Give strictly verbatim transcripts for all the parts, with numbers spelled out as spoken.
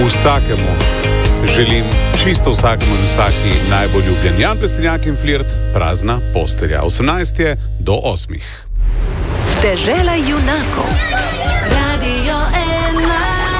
vsakemu želim, čisto vsakemu in vsaki najbolj ljubljen. Jan Plestenjak in Flirt, prazna postelja. osemnajst je do osmih. Dežela junakov. Radio ena.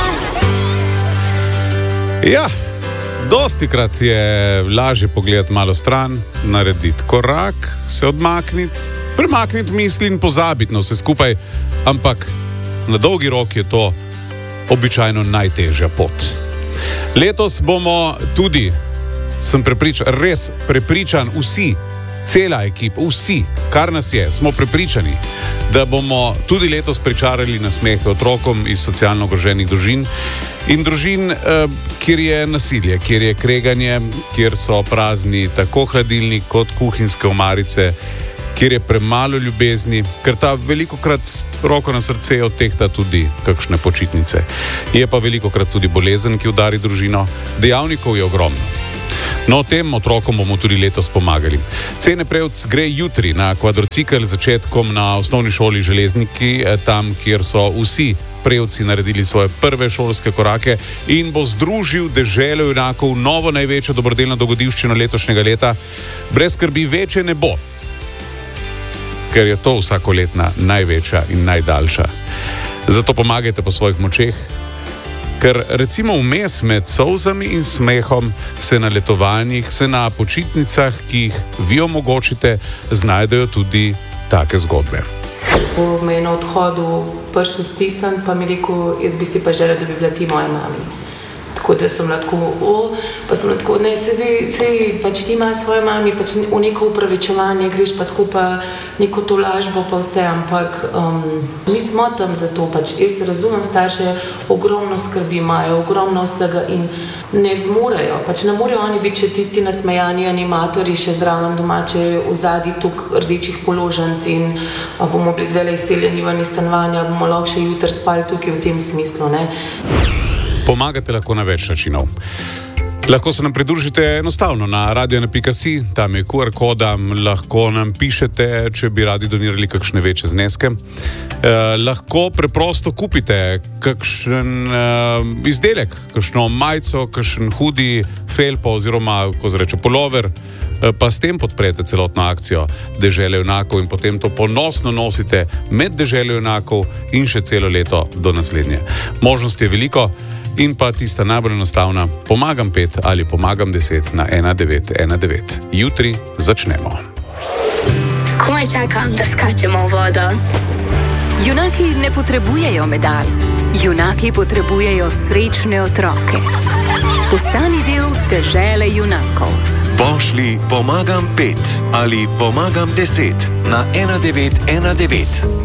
Ja, dostikrat je lažje pogledati malo stran, narediti korak, se odmakniti, premakniti misli in pozabiti na vse skupaj, ampak na dolgi rok je to običajno najtežja pot. Letos bomo tudi, sem prepričan, res prepričan, vsi, cela ekipa, vsi, kar nas je, smo prepričani, da bomo tudi letos pričarali nasmehe otrokom iz socialno ogroženih družin in družin, eh, kjer je nasilje, kjer je kreganje, kjer so prazni tako hladilnik kot kuhinjske omarice, kjer je premalo ljubezni, ker ta velikokrat roko na srce odtehta tudi kakšne počitnice. Je pa velikokrat tudi bolezen, ki udari družino. Dejavnikov je ogromno. No, tem otrokom bomo tudi letos pomagali. Cene Prevc gre jutri na kvadrocikel začetkom na osnovni šoli Železniki, tam, kjer so vsi Prevci naredili svoje prve šolske korake in bo združil Deželo junakov novo največjo dobrodelno dogodivščino letošnjega leta. Brez skrbi, večje ne bo, ker je to vsakoletna največja in najdaljša. Zato pomagajte po svojih močeh, ker recimo vmes med solzami in smehom se na letovanjih, se na počitnicah, ki jih vi omogočite, znajdejo tudi take zgodbe. Po me je na odhodu prišel stisnjen, pa mi rekel, jaz bi si pa želel, da bi bila ti moja mami. Tako da sem lahko, o, pa sem lahko, ne, sedi, sedi, pač ti imaš svoje mami, pač v neko upravičevanje greš, pa tako pa neko to lažbo, pa vse, ampak um, mi smo tam za to, pač jaz razumem, starše ogromno skrbi imajo, ogromno vsega in ne zmorejo, pač ne morejo oni biti še tisti nasmejani animatorji, še zraven domače v zadnji tuk rdečih položnic in a bomo bili zdaj izseljeni ven iz stanovanja, bomo lahko še jutri spali tukaj v tem smislu, ne. Pomagate lahko na več načinov. Lahko se nam pridružite enostavno na radio ena pika si, tam je ku er koda, lahko nam pišete, če bi radi donirali kakšne večje zneske. Eh, lahko preprosto kupite kakšen eh, izdelek, kakšno majico, kakšen hudi, felpo oziroma, ko se reče, polover, eh, pa s tem podprete celotno akcijo Dežele junakov in potem to ponosno nosite med Deželo junakov in še celo leto do naslednje. Možnosti je veliko. In pa tista najbolj enostavna, pomagam pet ali pomagam deset na ena devet ena devet. Jutri začnemo. Komaj čakam, da skačemo v vodo. Junaki ne potrebujejo medalj. Junaki potrebujejo srečne otroke. Postani del Dežele junakov. Pošlji pomagam pet ali pomagam deset na ena devet ena devet.